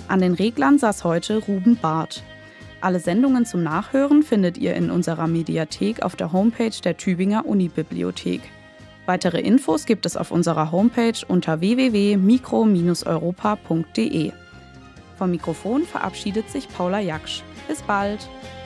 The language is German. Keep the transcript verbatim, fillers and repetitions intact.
An den Reglern saß heute Ruben Barth. Alle Sendungen zum Nachhören findet ihr in unserer Mediathek auf der Homepage der Tübinger Unibibliothek. Weitere Infos gibt es auf unserer Homepage unter w w w punkt mikro Bindestrich europa punkt d e. Vom Mikrofon verabschiedet sich Paula Jaksch. Bis bald!